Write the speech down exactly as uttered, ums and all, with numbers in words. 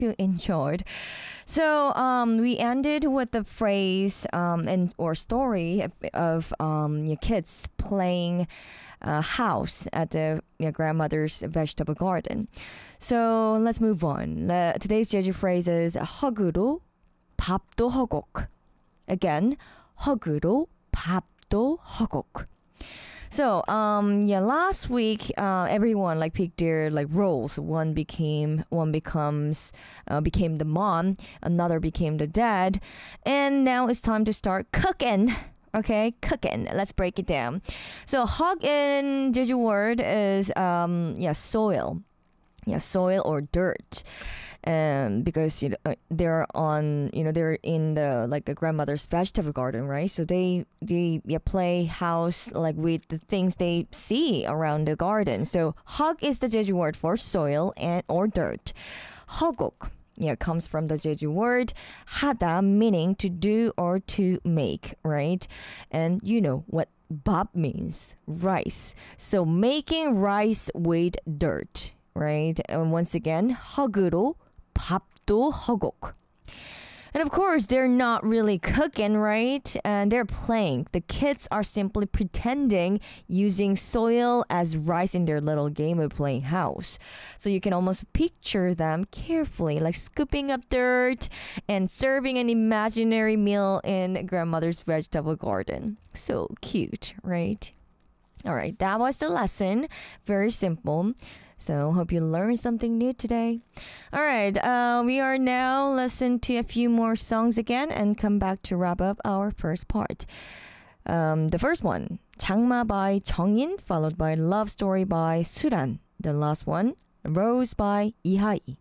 you enjoyed. So um, we ended with the phrase um, and or story of, of um, your kids playing uh, house at the your grandmother's vegetable garden. So let's move on. Uh, today's Jeju phrase is 헉으로 밥도 허곡. Again, 헉으로 밥도 허곡. So, um, yeah, last week, uh, everyone like picked their like roles. One became, one becomes, uh, became the mom. Another became the dad, and now it's time to start cooking. Okay, cooking. Let's break it down. So, hog in Jeju word is um, yeah, soil, yeah, soil or dirt. Um, because you know uh, they're on, you know, they're in the like a grandmother's vegetable garden, right? So they they yeah, play house like with the things they see around the garden. So hog is the Jeju word for soil and or dirt. 허곡, yeah, comes from the Jeju word 하다, meaning to do or to make, right? And you know what 밥 means, rice. So making rice with dirt, right? And once again, 흙으로 밥도 허곡. And of course, they're not really cooking, right? And they're playing. The kids are simply pretending, using soil as rice in their little game of playing house. So you can almost picture them carefully, like scooping up dirt and serving an imaginary meal in grandmother's vegetable garden. So cute, right? All right, that was the lesson. Very simple. So hope you learned something new today. All right, uh, we are now listen to a few more songs again and come back to wrap up our first part. Um, the first one, 장마 by 정인, followed by Love Story by Suran. The last one, Rose by 이하이.